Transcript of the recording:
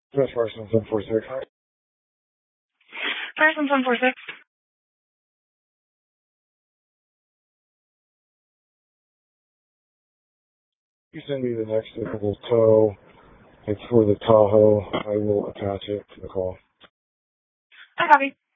That's Carson 746. Carson 746. You send me the next typical tow. It's for the Tahoe. I will attach it to the call. I copy.